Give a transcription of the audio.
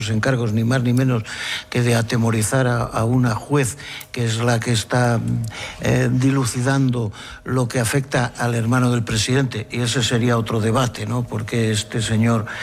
encargos ni más ni menos que de atemorizar a una juez que es la que está dilucidando lo que afecta al hermano del presidente, y ese sería otro debate, ¿no? Porque este señor